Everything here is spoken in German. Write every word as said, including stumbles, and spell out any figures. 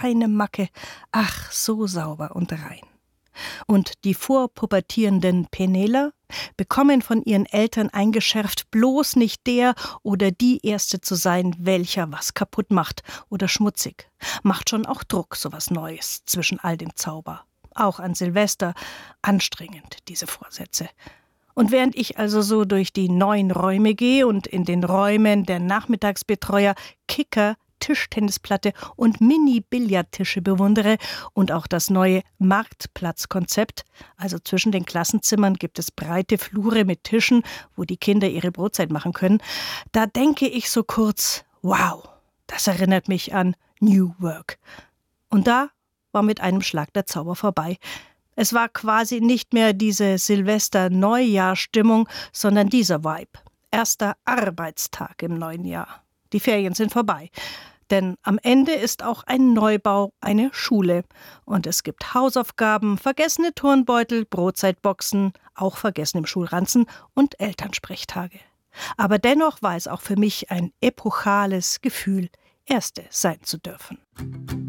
keine Macke, ach, so sauber und rein. Und die vorpubertierenden Penela bekommen von ihren Eltern eingeschärft, bloß nicht der oder die Erste zu sein, welcher was kaputt macht oder schmutzig. Macht schon auch Druck, sowas Neues zwischen all dem Zauber. Auch an Silvester anstrengend, diese Vorsätze. Und während ich also so durch die neuen Räume gehe und in den Räumen der Nachmittagsbetreuer Kicker, Tischtennisplatte und Mini-Billardtische bewundere und auch das neue Marktplatzkonzept, also zwischen den Klassenzimmern gibt es breite Flure mit Tischen, wo die Kinder ihre Brotzeit machen können, da denke ich so kurz, wow, das erinnert mich an New Work. Und da war mit einem Schlag der Zauber vorbei. Es war quasi nicht mehr diese Silvester-Neujahr-Stimmung, sondern dieser Vibe. Erster Arbeitstag im neuen Jahr. Die Ferien sind vorbei. Denn am Ende ist auch ein Neubau eine Schule. Und es gibt Hausaufgaben, vergessene Turnbeutel, Brotzeitboxen, auch vergessen im Schulranzen und Elternsprechtage. Aber dennoch war es auch für mich ein epochales Gefühl, Erste sein zu dürfen.